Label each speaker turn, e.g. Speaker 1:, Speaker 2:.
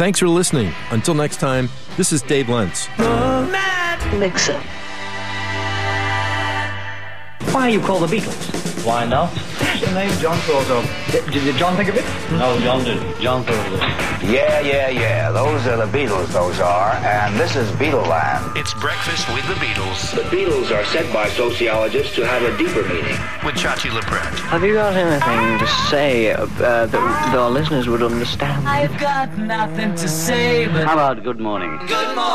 Speaker 1: Thanks for listening. Until next time, this is Dave Lentz.
Speaker 2: Mixer.
Speaker 3: Why are you called the Beatles?
Speaker 4: Why not?
Speaker 3: That's the name John thought of. Did John think of it?
Speaker 4: No, John didn't. John thought of it.
Speaker 5: Yeah. Those are the Beatles, those are. And this is Beatleland.
Speaker 6: It's Breakfast with the Beatles.
Speaker 5: The Beatles are said by sociologists to have a deeper meaning.
Speaker 6: With Chachi LaPret.
Speaker 2: Have you got anything to say that our listeners would understand?
Speaker 7: I've got nothing to say, but...
Speaker 4: How about good morning?
Speaker 7: Good morning.